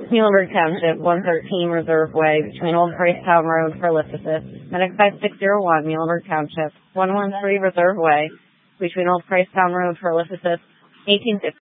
Muhlenberg Township, 113 Reserve Way, between Old Gracetown Road for Ephesus. Medic 5601, Muhlenberg Township, 113 Reserve Way, between Old Gracetown Road for Ephesus, 1850